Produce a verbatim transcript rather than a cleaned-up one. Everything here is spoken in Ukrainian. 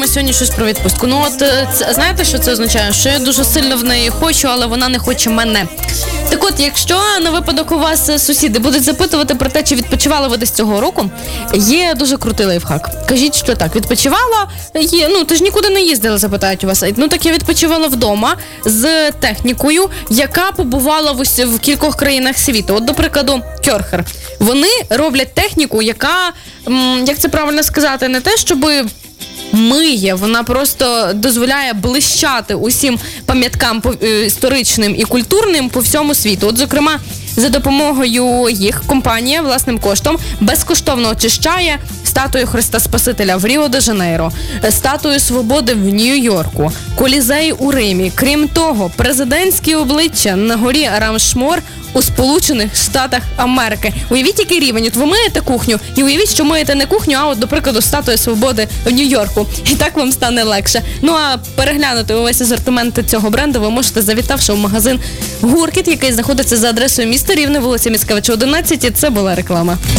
Сьогодні щось про відпустку. Ну от, це, знаєте, що це означає? Що я дуже сильно в неї хочу, але вона не хоче мене. Так от, якщо на випадок у вас сусіди будуть запитувати про те, чи відпочивали ви десь цього року, є дуже крутий лайфхак. Кажіть, що так, відпочивала, є, ну, ти ж нікуди не їздила, запитають у вас. Ну так я відпочивала вдома з технікою, яка побувала в, ус... в кількох країнах світу. От, до прикладу, Кьорхер. Вони роблять техніку, яка, м, як це правильно сказати, не те, щоби миє, вона просто дозволяє блищати усім пам'яткам історичним і культурним по всьому світу. От, зокрема, за допомогою їх компанія власним коштом безкоштовно очищає статую Христа Спасителя в Ріо-де-Жанейро, статую Свободи в Нью-Йорку, Колізей у Римі. Крім того, президентські обличчя на горі Рамшмор у Сполучених Штатах Америки. Уявіть, який рівень. От ви миєте кухню, і уявіть, що миєте не кухню, а от, до прикладу, статую Свободи в Нью-Йорку. І так вам стане легше. Ну, а переглянути увесь асортимент цього бренду ви можете, завітавши в магазин «Гуркіт», який знаходиться за адресою міста Рівне, вулиця Міцкевича, одинадцять. І це була реклама.